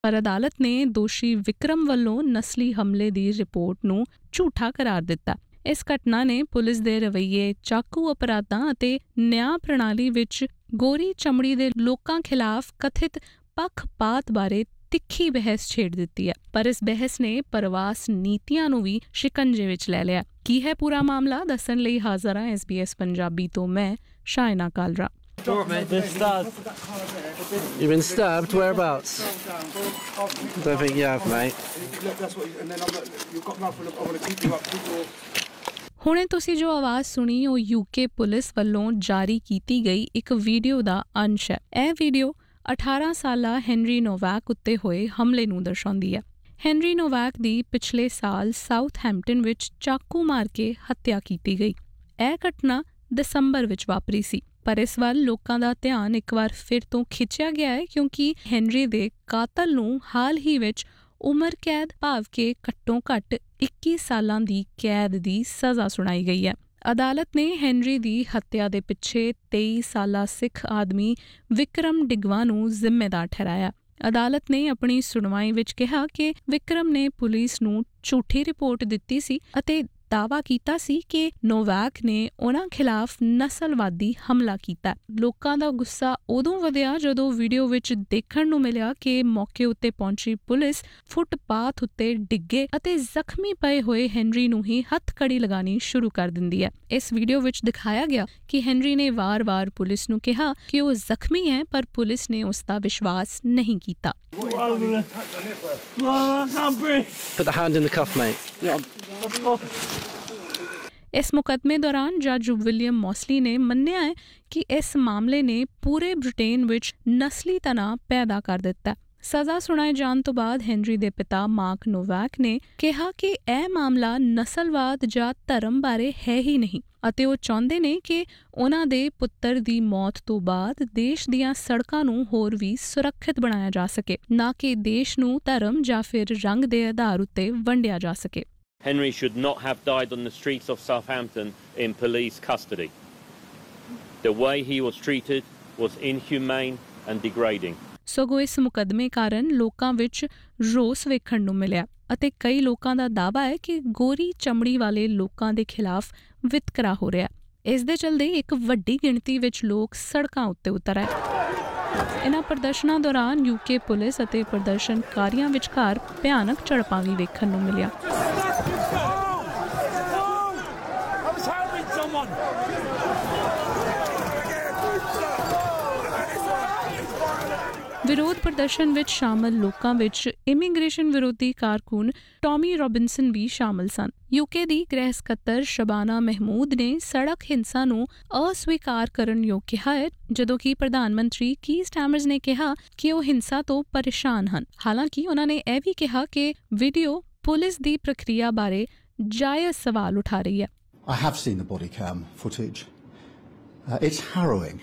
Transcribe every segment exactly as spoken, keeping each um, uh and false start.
ਪਰ ਅਦਾਲਤ ਨੇ ਦੋਸ਼ੀ ਵਿਕਰਮ ਵੱਲੋਂ ਨਸਲੀ ਹਮਲੇ ਦੀ ਰਿਪੋਰਟ ਨੂੰ ਝੂਠਾ ਕਰਾਰ ਦਿੱਤਾ। ਇਸ ਘਟਨਾ ਨੇ ਪੁਲਿਸ ਦੇ ਰਵੱਈਏ, ਚਾਕੂ ਅਪਰਾਧਾਂ ਅਤੇ ਨਿਆਂ ਪ੍ਰਣਾਲੀ ਵਿੱਚ ਗੋਰੀ ਚਮੜੀ ਦੇ ਲੋਕਾਂ ਖਿਲਾਫ ਕਥਿਤ ਪੱਖਪਾਤ ਬਾਰੇ ਤਿੱਖੀ ਬਹਿਸ ਛੇੜ ਦਿੱਤੀ ਹੈ। ਪਰ ਇਸ ਬਹਿਸ ਨੇ ਪ੍ਰਵਾਸ ਨੀਤੀਆਂ ਨੂੰ ਵੀ ਸ਼ਿਕੰਜੇ ਵਿੱਚ ਲੈ ਲਿਆ। ਕੀ ਹੈ ਪੂਰਾ ਮਾਮਲਾ, ਦੱਸਣ ਲਈ ਹਾਜ਼ਰ ਹਾਂ ਐਸ ਬੀ ਐਸ ਪੰਜਾਬੀ ਤੋਂ ਮੈਂ Shaina Kalra. Been stabbed. You've been stabbed? Whereabouts? Don't think you have, mate. ਹੁਣੇ ਤੁਸੀਂ ਜੋ ਆਵਾਜ਼ ਸੁਣੀ ਉਹ ਯੂਕੇ ਪੁਲਿਸ ਵੱਲੋਂ ਜਾਰੀ ਕੀਤੀ ਗਈ ਇੱਕ ਵੀਡੀਓ ਦਾ ਅੰਸ਼ ਹੈ। ਇਹ ਵੀਡੀਓ ਅਠਾਰਾਂ ਸਾਲਾ ਹੈਨਰੀ ਨੋਵੈਕ ਉੱਤੇ ਹੋਏ ਹਮਲੇ ਨੂੰ ਦਰਸਾਉਂਦੀ ਹੈ। ਹੈਨਰੀ ਨੋਵੈਕ ਦੀ ਪਿਛਲੇ ਸਾਲ ਸਾਊਥਹੈਂਪਟਨ ਵਿੱਚ ਚਾਕੂ ਮਾਰ ਕੇ ਹੱਤਿਆ ਕੀਤੀ ਗਈ। ਇਹ ਘਟਨਾ ਦਸੰਬਰ ਵਿੱਚ ਵਾਪਰੀ ਸੀ, ਪਰ ਇਸ ਵੱਲ ਲੋਕਾਂ ਦਾ ਧਿਆਨ ਇੱਕ ਵਾਰ ਫਿਰ ਤੋਂ ਖਿੱਚਿਆ ਗਿਆ ਹੈ ਕਿਉਂਕਿ ਹੈਨਰੀ ਦੇ ਕਾਤਲ ਨੂੰ ਹਾਲ ਹੀ ਵਿੱਚ ਉਮਰ ਕੈਦ ਭਾਵ ਕਿ ਘੱਟੋ ਘੱਟ ਇੱਕੀ ਸਾਲਾਂ ਦੀ ਕੈਦ ਦੀ ਸਜ਼ਾ ਸੁਣਾਈ ਗਈ ਹੈ। ਅਦਾਲਤ ਨੇ ਹੈਨਰੀ ਦੀ ਹੱਤਿਆ ਦੇ ਪਿੱਛੇ ਤੇਈ ਸਾਲਾ ਸਿੱਖ ਆਦਮੀ ਵਿਕਰਮ ਡਿਗਵਾ ਨੂੰ ਜ਼ਿੰਮੇਦਾਰ ਠਹਿਰਾਇਆ। ਅਦਾਲਤ ਨੇ ਆਪਣੀ ਸੁਣਵਾਈ ਵਿੱਚ ਕਿਹਾ ਕਿ ਵਿਕਰਮ ਨੇ ਪੁਲਿਸ ਨੂੰ ਝੂਠੀ ਰਿਪੋਰਟ ਦਿੱਤੀ ਸੀ ਅਤੇ ਦਾਅਵਾ ਕੀਤਾ ਸੀ ਕਿ ਨੋਵੈਕ ਨੇ ਉਹਨਾਂ ਖਿਲਾਫ ਨਸਲਵਾਦੀ ਹਮਲਾ ਕੀਤਾ। ਲੋਕਾਂ ਦਾ ਗੁੱਸਾ ਉਦੋਂ ਵਧਿਆ ਜਦੋਂ ਵੀਡੀਓ ਵਿੱਚ ਦੇਖਣ ਨੂੰ ਮਿਲਿਆ ਕਿ ਮੌਕੇ ਉੱਤੇ ਪਹੁੰਚੀ ਪੁਲਿਸ ਫੁੱਟਪਾਥ ਉੱਤੇ ਡਿੱਗੇ ਅਤੇ ਜ਼ਖਮੀ ਪਏ ਹੋਏ ਹੈਨਰੀ ਨੂੰ ਹੀ ਹੱਥਕੜੀ ਲਗਾਉਣੀ ਸ਼ੁਰੂ ਕਰ ਦਿੰਦੀ ਹੈ। ਇਸ ਵੀਡੀਓ ਵਿੱਚ ਦਿਖਾਇਆ ਗਿਆ ਕਿ ਹੈਨਰੀ ਨੇ ਵਾਰ-ਵਾਰ ਪੁਲਿਸ ਨੂੰ ਕਿਹਾ ਕਿ ਉਹ ਜ਼ਖਮੀ ਹੈ, ਪਰ ਪੁਲਿਸ ਨੇ ਉਸ ਦਾ ਵਿਸ਼ਵਾਸ ਨਹੀਂ ਕੀਤਾ। Put the hand in the cuff, mate. ਇਸ ਮੁਕੱਦਮੇ ਦੌਰਾਨ ਜੱਜ ਵਿਲੀਅਮ ਮੌਸਲੀ ਨੇ ਮੰਨਿਆ ਹੈ ਕਿ ਇਸ ਮਾਮਲੇ ਨੇ ਪੂਰੇ ਬ੍ਰਿਟੇਨ ਵਿੱਚ ਨਸਲੀ ਤਣਾਅ ਪੈਦਾ ਕਰ ਦਿੱਤਾ। ਸਜ਼ਾ ਸੁਣਾਏ ਜਾਣ ਤੋਂ ਬਾਅਦ ਹੈਨਰੀ ਦੇ ਪਿਤਾ ਮਾਰਕ ਨੋਵੈਕ ਨੇ ਕਿਹਾ ਕਿ ਇਹ ਮਾਮਲਾ ਨਸਲਵਾਦ ਜਾਂ ਧਰਮ ਬਾਰੇ ਹੈ ਹੀ ਨਹੀਂ ਅਤੇ ਉਹ ਚਾਹੁੰਦੇ ਨੇ ਕਿ ਉਹਨਾਂ ਦੇ ਪੁੱਤਰ ਦੀ ਮੌਤ ਤੋਂ ਬਾਅਦ ਦੇਸ਼ ਦੀਆਂ ਸੜਕਾਂ ਨੂੰ ਹੋਰ ਵੀ ਸੁਰੱਖਿਅਤ ਬਣਾਇਆ ਜਾ ਸਕੇ, ਨਾ ਕਿ ਦੇਸ਼ ਨੂੰ ਧਰਮ ਜਾਂ ਫਿਰ ਰੰਗ ਦੇ ਆਧਾਰ ਉੱਤੇ ਵੰਡਿਆ ਜਾ ਸਕੇ। Henry should not have died on the streets of Southampton in police custody. The way he was treated was inhumane and degrading. ਸਗੋਂ ਇਸ ਮੁਕੱਦਮੇ ਕਾਰਨ ਲੋਕਾਂ ਵਿੱਚ ਰੋਸ ਵੇਖਣ ਨੂੰ ਮਿਲਿਆ ਅਤੇ ਕਈ ਲੋਕਾਂ ਦਾ ਦਾਅਵਾ ਹੈ ਕਿ ਗੋਰੀ ਚਮੜੀ ਵਾਲੇ ਲੋਕਾਂ ਦੇ ਖਿਲਾਫ ਵਿਤਕਰਾ ਹੋ ਰਿਹਾ। ਇਸ ਦੇ ਚਲਦੇ ਇੱਕ ਵੱਡੀ ਗਿਣਤੀ ਵਿੱਚ ਲੋਕ ਸੜਕਾਂ ਉੱਤੇ ਉਤਰ ਆਏ। ਇਨ੍ਹਾਂ ਪ੍ਰਦਰਸ਼ਨਾਂ ਦੌਰਾਨ ਯੂਕੇ ਪੁਲਿਸ ਅਤੇ ਪ੍ਰਦਰਸ਼ਨਕਾਰੀਆਂ ਵਿਚਕਾਰ ਭਿਆਨਕ ਝੜਪਾਂ ਵੀ ਵੇਖਣ ਨੂੰ ਮਿਲੀਆਂ। ਵਿਰੋਧ ਪ੍ਰਦਰਸ਼ਨ ਵਿੱਚ ਸ਼ਾਮਲ ਲੋਕਾਂ ਵਿੱਚ ਇਮੀਗ੍ਰੇਸ਼ਨ ਵਿਰੋਧੀ ਕਾਰਕੁਨ ਟੌਮੀ ਰੋਬਿਨਸਨ ਵੀ ਸ਼ਾਮਲ ਸਨ। ਯੂਕੇ ਦੀ ਗ੍ਰਹਿ ਸਕੱਤਰ ਸ਼ਬਾਨਾ ਮਹਿਮੂਦ ਨੇ ਸੜਕ ਹਿੰਸਾ ਨੂੰ ਅਸਵੀਕਾਰ ਕਰਨ ਯੋਗ ਕਿਹਾ ਹੈ, ਜਦੋਂ ਕਿ ਪ੍ਰਧਾਨ ਮੰਤਰੀ ਕੀਰ ਸਟਾਰਮਰ ਨੇ ਕਿਹਾ ਕਿ ਉਹ ਹਿੰਸਾ ਤੋਂ ਪਰੇਸ਼ਾਨ ਹਨ। ਹਾਲਾਂਕਿ ਉਹਨਾਂ ਨੇ ਇਹ ਵੀ ਕਿਹਾ ਕਿ ਵੀਡੀਓ ਪੁਲਿਸ ਦੀ ਪ੍ਰਕਿਰਿਆ ਬਾਰੇ ਜਾਇਜ਼ ਸਵਾਲ ਉਠਾ ਰਹੀ ਹੈ। I have seen the body cam footage. Uh, it's harrowing.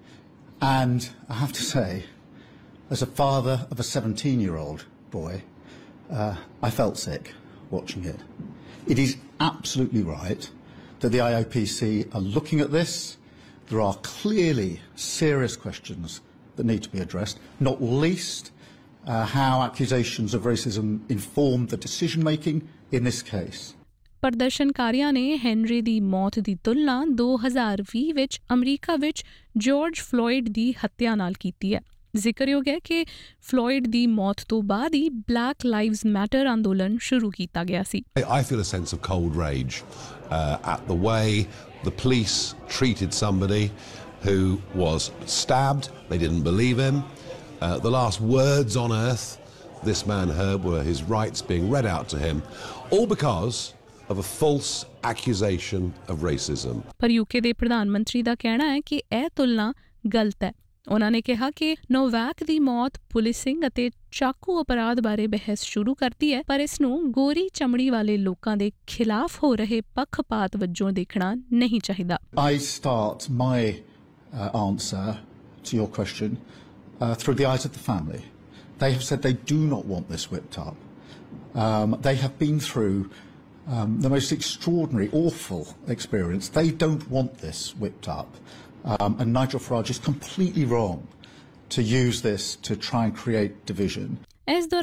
And I have to say, as a father of a seventeen-year-old boy, uh, I felt sick watching it. It is absolutely right that the I O P C are looking at this. There are clearly serious questions that need to be addressed, not least uh, how accusations of racism informed the decision-making in this case. ਪ੍ਰਦਰਸ਼ਨਕਾਰੀਆਂ ਨੇ Henry ਦੀ ਮੌਤ ਦੀ ਤੁਲਨਾ ਦੋ ਹਜ਼ਾਰ ਵੀਹ ਵਿੱਚ America ਵਿੱਚ George Floyd ਦੀ ਹੱਤਿਆ ਨਾਲ ਕੀਤੀ ਹੈ। ਜ਼ਿਕਰਯੋਗ ਹੈ ਕਿ ਫਲੋਇਡ ਦੀ ਮੌਤ ਤੋਂ ਬਾਅਦ ਹੀ ਬਲੈਕ ਲਾਈਵਜ਼ ਮੈਟਰ ਅੰਦੋਲਨ ਸ਼ੁਰੂ ਕੀਤਾ ਗਿਆ ਸੀ। I feel a sense of cold rage uh, at the way the police treated somebody who was stabbed. They didn't believe him. Uh, the last words on earth this man heard were his rights being read out to him, all because of a false accusation of racism. ਪਰ UK ਦੇ ਪ੍ਰਧਾਨ ਮੰਤਰੀ ਦਾ ਕਹਿਣਾ ਹੈ ਕਿ ਇਹ ਤੁਲਨਾ ਗਲਤ ਹੈ। ਉਹਨਾਂ ਨੇ ਕਿਹਾ ਕਿ ਨੋਵੈਕ ਦੀ ਮੌਤ ਪੁਲਿਸਿੰਗ ਅਤੇ ਚਾਕੂ ਅਪਰਾਧ ਬਾਰੇ ਬਹਿਸ ਸ਼ੁਰੂ ਕਰਦੀ ਹੈ, ਪਰ ਇਸ ਨੂੰ ਗੋਰੀ ਚਮੜੀ ਵਾਲੇ ਲੋਕਾਂ ਦੇ ਖਿਲਾਫ ਹੋ ਰਹੇ ਪੱਖਪਾਤ ਵਜੋਂ ਦੇਖਣਾ ਨਹੀਂ ਚਾਹੀਦਾ। I start my uh, answer to your question uh, through the eyes of the family. They have said they do not want this whipped up. Um, they have been through um, the most extraordinary, awful experience. They don't want this whipped up. Um, and Nigel Farage is completely wrong to use this to try and create division. ਇਸ